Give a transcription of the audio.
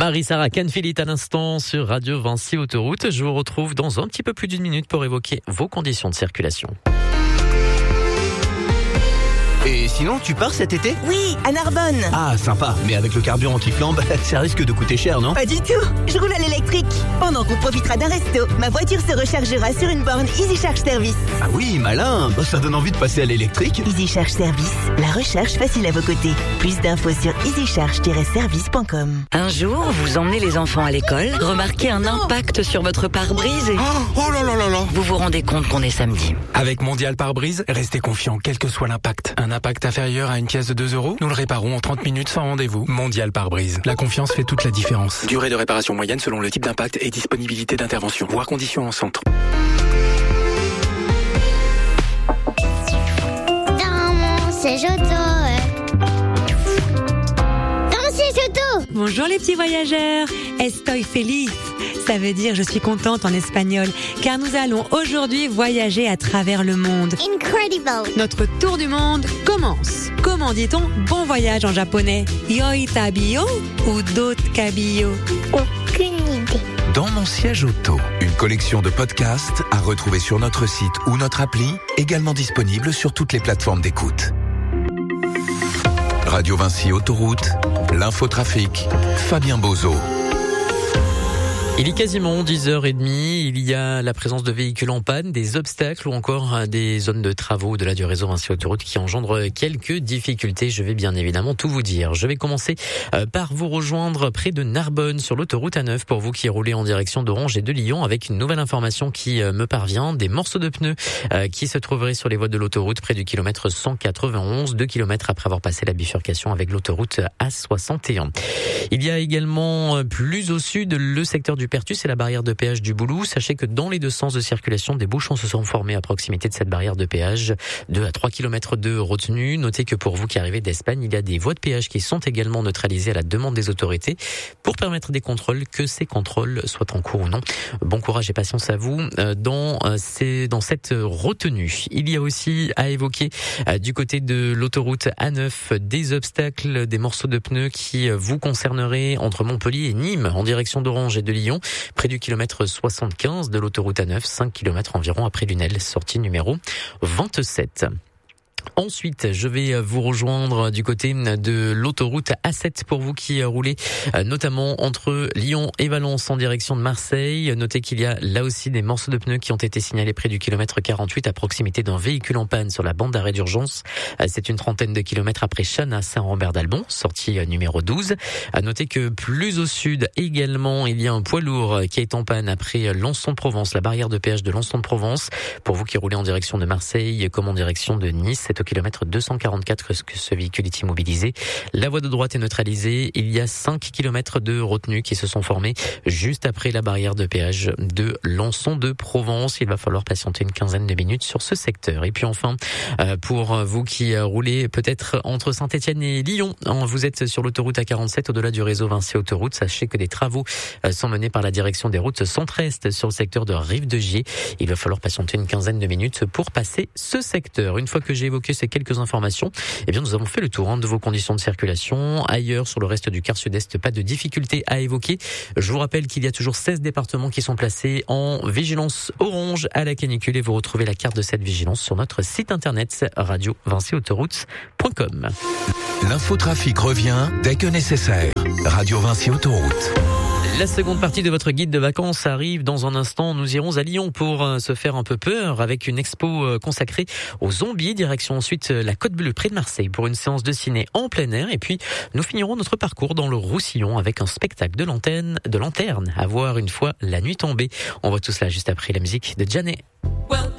Marie-Sarah Canfilit à l'instant sur Radio Vinci Autoroute. Je vous retrouve dans un petit peu plus d'une minute pour évoquer vos conditions de circulation. Et sinon, tu pars cet été ? Oui, à Narbonne. Ah, sympa. Mais avec le carburant qui flambe, ça risque de coûter cher, non ? Pas du tout. Je roule à l'électrique. Pendant qu'on profitera d'un resto, ma voiture se rechargera sur une borne Easy Charge Service. Ah oui, malin. Ça donne envie de passer à l'électrique. Easy Charge Service, la recharge facile à vos côtés. Plus d'infos sur easycharge-service.com. Un jour, vous emmenez les enfants à l'école, remarquez un impact sur votre pare-brise et... Oh là là là là. Vous vous rendez compte qu'on est samedi. Avec Mondial Pare-Brise, restez confiant quel que soit l'impact. Un impact inférieur à une pièce de 2 €, nous le réparons en 30 minutes sans rendez-vous. Mondial Pare-Brise. La confiance fait toute la différence. Durée de réparation moyenne selon le type d'impact et disponibilité d'intervention. Voir conditions en centre. Dans mon siège auto. Dans mon siège auto. Bonjour les petits voyageurs, estoy feliz, ça veut dire je suis contente en espagnol, car nous allons aujourd'hui voyager à travers le monde. Incredible. Notre tour du monde commence. Comment dit-on bon voyage en japonais? Yoi tabiyo ou d'autres kabiyo? Aucune idée. Dans mon siège auto, une collection de podcasts à retrouver sur notre site ou notre appli, également disponible sur toutes les plateformes d'écoute. Radio Vinci Autoroute, l'infotrafic, Fabien Bozo. Il est quasiment 10h30, il y a la présence de véhicules en panne, des obstacles ou encore des zones de travaux au-delà du réseau Vinci Autoroute qui engendrent quelques difficultés. Je vais bien évidemment tout vous dire. Je vais commencer par vous rejoindre près de Narbonne sur l'autoroute A9 pour vous qui roulez en direction d'Orange et de Lyon avec une nouvelle information qui me parvient. Des morceaux de pneus qui se trouveraient sur les voies de l'autoroute près du kilomètre 191, 2 km après avoir passé la bifurcation avec l'autoroute A61. Il y a également plus au sud le secteur du Pertus et la barrière de péage du Boulou. Sachez que dans les deux sens de circulation, des bouchons se sont formés à proximité de cette barrière de péage. 2 à 3 km de retenue. Notez que pour vous qui arrivez d'Espagne, il y a des voies de péage qui sont également neutralisées à la demande des autorités pour permettre des contrôles, que ces contrôles soient en cours ou non. Bon courage et patience à vous dans cette retenue. Il y a aussi à évoquer du côté de l'autoroute A9 des obstacles, des morceaux de pneus qui vous concerneraient entre Montpellier et Nîmes en direction d'Orange et de Lyon. Près du kilomètre 75 de l'autoroute A9, 5 km environ après Lunel, sortie numéro 27. Ensuite, je vais vous rejoindre du côté de l'autoroute A7 pour vous qui roulez notamment entre Lyon et Valence en direction de Marseille. Notez qu'il y a là aussi des morceaux de pneus qui ont été signalés près du kilomètre 48 à proximité d'un véhicule en panne sur la bande d'arrêt d'urgence. C'est une trentaine de kilomètres après Chana, Saint-Rambert-d'Albon, sortie numéro 12. À noter que plus au sud également, il y a un poids lourd qui est en panne après Lançon-de-Provence, la barrière de péage de Lançon-de-Provence. Pour vous qui roulez en direction de Marseille comme en direction de Nice, c'est au kilomètre 244 que ce véhicule est immobilisé. La voie de droite est neutralisée. Il y a 5 kilomètres de retenue qui se sont formés juste après la barrière de péage de Lançon-de-Provence. Il va falloir patienter une quinzaine de minutes sur ce secteur. Et puis enfin, pour vous qui roulez peut-être entre Saint-Étienne et Lyon, vous êtes sur l'autoroute A47 au-delà du réseau Vinci Autoroute. Sachez que des travaux sont menés par la direction des routes centre-est sur le secteur de Rive-de-Gier. Il va falloir patienter une quinzaine de minutes pour passer ce secteur. Une fois que j'ai évoqué ces quelques informations, eh bien nous avons fait le tour de vos conditions de circulation. Ailleurs, sur le reste du quart sud-est, pas de difficultés à évoquer. Je vous rappelle qu'il y a toujours 16 départements qui sont placés en vigilance orange à la canicule et vous retrouvez la carte de cette vigilance sur notre site internet radiovinciautoroute.com. L'infotrafic revient dès que nécessaire. Radio Vinci Autoroute. La seconde partie de votre guide de vacances arrive dans un instant. Nous irons à Lyon pour se faire un peu peur avec une expo consacrée aux zombies. Direction ensuite la Côte Bleue près de Marseille pour une séance de ciné en plein air. Et puis nous finirons notre parcours dans le Roussillon avec un spectacle de lanterne à voir une fois la nuit tombée. On voit tout cela juste après la musique de Janet.